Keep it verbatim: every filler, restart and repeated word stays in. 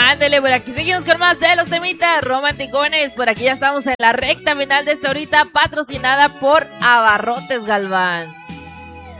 Ándele, por aquí seguimos con más de los temitas romanticones. Por aquí ya estamos en la recta final de esta horita, patrocinada por Abarrotes Galván.